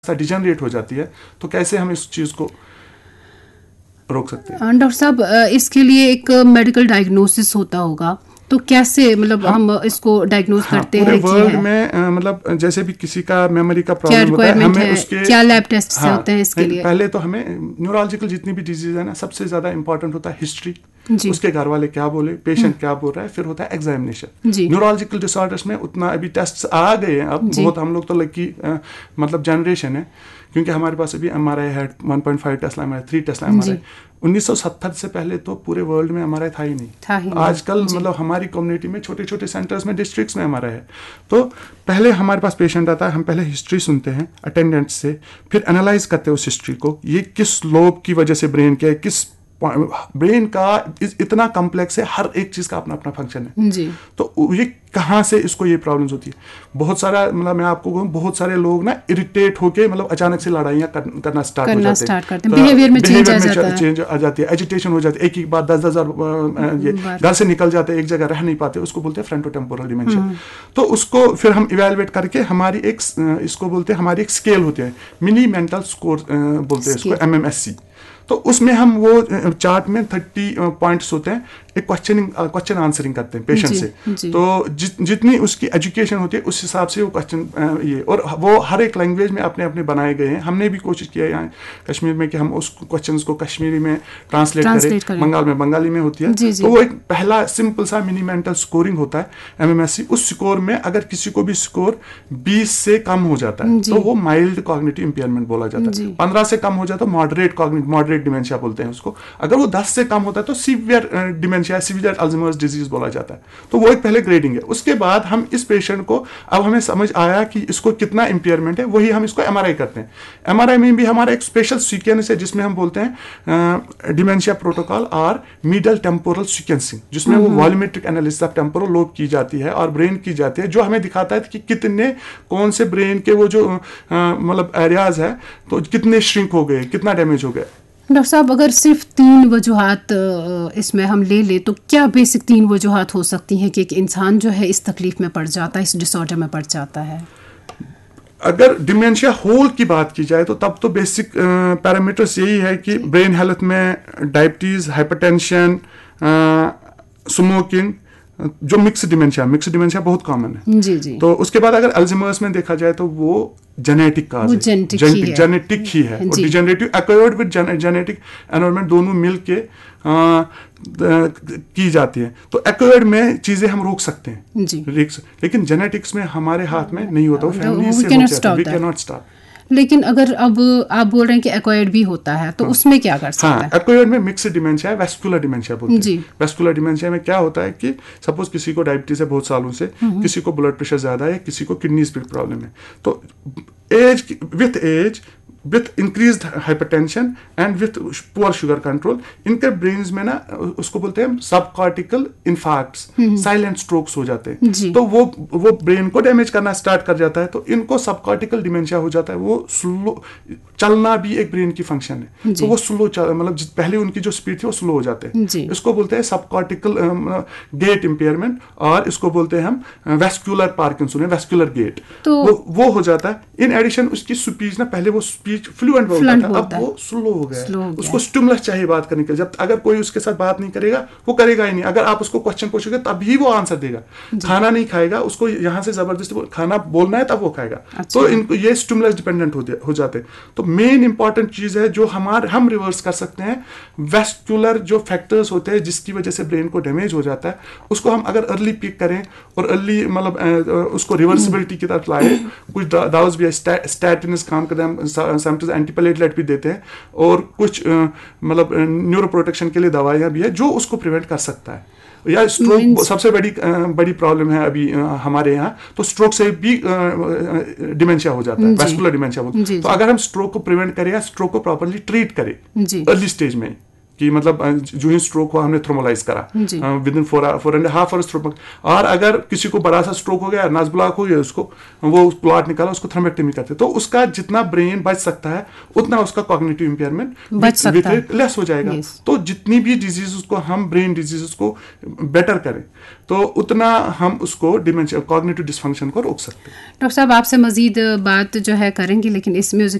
Degenerate हो जाती है, तो कैसे हम इस चीज़ को रोक सकते हैं? डॉक्टर साहब, इसके लिए एक मेडिकल डायग्नोसिस होता होगा, तो कैसे मतलब हम इसको डायग्नोज करते पूरे हैं वर्ल्ड में मतलब जैसे भी किसी का मेमोरी का क्या प्रॉब्लम होता है, रिक्वायरमेंट हमें है, उसके क्या लैब टेस्ट होते हैं इसके लिए? पहले तो हमें न्यूरोलॉजिकल जितनी भी डिजीज है ना, सबसे ज़्यादा इंपॉर्टेंट होता है हिस्ट्री, जी उसके घर वाले क्या बोले, पेशेंट क्या बोल रहा है, फिर होता है एग्जामिनेशन। जी न्यूरोलॉजिकल डिसऑर्डर्स में उतना अभी टेस्ट आ गए हैं, अब जी बहुत हम लोग तो लकी मतलब जनरेशन है, क्योंकि हमारे पास अभी MRI है 1.5 टेस्ला MRI, 3 टेस्ला MRI। 1970 से पहले तो पूरे वर्ल्ड में MRI था ही नहीं। आजकल मतलब हमारी कम्युनिटी में छोटे छोटे सेंटर्स में, डिस्ट्रिक्ट्स में MRI है। तो पहले हमारे पास पेशेंट आता है, हम पहले हिस्ट्री सुनते हैं अटेंडेंट से, फिर एनालाइज करते हैं उस हिस्ट्री को, ये किस लोब की वजह से ब्रेन के, किस ब्रेन का इतना कॉम्प्लेक्स है, हर एक चीज़ का अपना अपना फंक्शन है जी। तो ये कहाँ से इसको ये प्रॉब्लम्स होती है। बहुत सारा मतलब मैं आपको कहूँ, बहुत सारे लोग ना इरिटेट होके मतलब अचानक से लड़ाइयाँ करना स्टार्ट हो जाते हैं, बिहेवियर में चेंज आ जाती है, एजिटेशन हो जाती है, एक ही बात 10,000 ये घर से निकल जाते हैं, एक जगह रह नहीं पाते, उसको बोलते हैं फ्रंटोटेम्पोरल डिमेंशिया। तो उसको फिर हम इवेलुएट करके हमारी एक इसको बोलते हैं, हमारी एक स्केल होती है, मिनी मेंटल स्कोर बोलते हैं इसको, MMSC। तो उसमें हम वो चार्ट में 30 पॉइंट्स होते हैं, एक क्वेश्चन आंसरिंग करते हैं पेशेंट से। तो जितनी उसकी एजुकेशन होती है उस हिसाब से वो क्वेश्चन ये, और वो हर एक लैंग्वेज में अपने अपने बनाए गए हैं। हमने भी कोशिश किया है यहाँ कश्मीर में कि हम उस क्वेश्चंस को कश्मीरी में ट्रांसलेट करें, बंगाल में बंगाली में होती है। तो वो एक पहला सिंपल सा मिनी मेंटल स्कोरिंग होता है MMSC। उस स्कोर में अगर किसी को भी स्कोर 20 से कम हो जाता है तो वो माइल्ड कॉग्निटिव इंपेयरमेंट बोला जाता है। 15 से कम हो जाता है मॉडरेट डिमेंशिया बोलते हैं उसको। अगर वो 10 से कम होता है तो severe dementia, severe Alzheimer's disease बोला जाता है। तो वो एक पहले ग्रेडिंग है। उसके बाद हम इस पेशेंट को, अब हमें समझ आया कि इसको कितना इंपेयरमेंट है, वही हम इसको MRI करते हैं। MRI में भी हमारा एक स्पेशल सीक्वेंस है जिसमें हम बोलते हैं डिमेंशिया प्रोटोकॉल और मिडल टेम्पोरल सीक्वेंसिंग, जिसमें वो volumetric analysis of temporal lobe की जाती है और ब्रेन की जाती है, जो हमें दिखाता है कि कितने कौन से ब्रेन के वो जो मतलब एरियाज है तो कितने श्रिंक हो गए, कितना डैमेज हो गया। डॉक्टर साहब, अगर सिर्फ 3 वजूहात इसमें हम ले ले तो क्या बेसिक 3 वजूहात हो सकती हैं कि एक इंसान जो है इस तकलीफ में पड़ जाता है, इस डिसऑर्डर में पड़ जाता है? अगर डिमेंशिया होल की बात की जाए तो तब तो बेसिक पैरामीटर्स यही है कि ब्रेन हेल्थ में डायबिटीज, हाइपरटेंशन, स्मोकिंग, जो मिक्स डिमेंशिया बहुत कॉमन है। जी जी। तो उसके बाद अगर अल्जाइमर्स में देखा जाए तो वो जेनेटिक काज है, जेनेटिक ही है, और degenerative acquired with genetic environment दोनों मिलके की जाती है। तो एक्वायर्ड में चीजें हम रोक सकते हैं जी, लेकिन जेनेटिक्स में हमारे हाथ में नहीं होता, फैमिली से होता है, वी कैन नॉट स्टॉप। लेकिन अगर अब आप बोल रहे हैं कि एक्वायर्ड भी होता है तो उसमें क्या कर सकते हैं? एक्वायर्ड में मिक्स्ड डिमेंशिया है, वेस्कुलर डिमेंशिया बोलते हैं। वेस्कुलर डिमेंशिया में क्या होता है कि सपोज किसी को डायबिटीज है बहुत सालों से, किसी को ब्लड प्रेशर ज्यादा है, किसी को किडनी स्पीड प्रॉब्लम है, तो as with increased hypertension and with poor sugar control, इनके ब्रेन्स में ना उसको बोलते हैं सब कॉर्टिकल इन्फार्क्ट्स, साइलेंट स्ट्रोक्स हो जाते हैं। तो वो ब्रेन को डैमेज करना स्टार्ट कर जाता है, तो इनको सब कॉर्टिकल डिमेंशिया हो जाता है। वो स्लो चलना भी एक ब्रेन की फंक्शन है, तो वो स्लो मतलब पहले उनकी जो स्पीड थी वो स्लो हो जाते हैं। इसको बोलते हैं सब कॉर्टिकल गेट इंपेयरमेंट, और इसको बोलते हैं हम वेस्कुलर पार्किंसन, वेस्कुलर गेट, वो हो जाता है। इन एडिशन उसकी स्पीच ना, पहले वो स्पीच फ्लुएंट बोलता था, अब वो स्लो हो गया। उसको स्टिमुलस चाहिए बात करने के लिए। जब अगर कोई उसके साथ बात नहीं करेगा वो करेगा ही नहीं। अगर आप उसको क्वेश्चन पूछोगे तभी वो आंसर देगा। खाना नहीं खाएगा, उसको यहाँ से जबरदस्ती खाना बोलना है तब वो खाएगा। तो इनको ये स्टिमुलस डिपेंडेंट हो जाते हैं। तो मेन इंपॉर्टेंट चीज है जो हम रिवर्स कर सकते हैं, वेस्कुलर जो फैक्टर्स होते हैं जिसकी वजह से ब्रेन को डैमेज हो जाता है, उसको हम अगर अर्ली पिक करें और अर्ली मतलब उसको रिवर्सिबिलिटी की तरफ लाए, कुछ दवाओं भी स्टैटिन्स काम करते हैं, एंटीप्लेटलेट भी देते हैं, और कुछ मतलब न्यूरो प्रोटेक्शन के लिए दवाइयां भी है जो उसको प्रिवेंट कर सकता है। या स्ट्रोक सबसे बड़ी प्रॉब्लम है अभी हमारे यहाँ, तो स्ट्रोक से भी डिमेंशिया हो जाता है, वेस्कुलर डिमेंशिया। तो अगर हम स्ट्रोक को प्रिवेंट करें या स्ट्रोक को प्रॉपर्ली ट्रीट करें अर्ली स्टेज में, कि मतलब जो ही स्ट्रोक हुआ हमने थ्रोमोलाइज करा विद इन 4.5 आवर्स स्ट्रोक। और अगर किसी को बड़ा सा स्ट्रोक हो गया, नस ब्लॉक हो गया, उसको वो क्लॉट निकाला, उसको थ्रोम्बेक्टमी करते, तो उसका जितना ब्रेन बच सकता है उतना उसका कॉग्निटिव इंपेयरमेंट लेस हो जाएगा। तो जितनी भी डिजीज उसको हम ब्रेन डिजीज को बेटर करें तो उतना हम उसको डिमेंशिया कॉग्निटिव डिसफंक्शन को रोक सकते हैं। डॉक्टर साहब आपसे मजीद बात जो है करेंगे, लेकिन इस म्यूजिक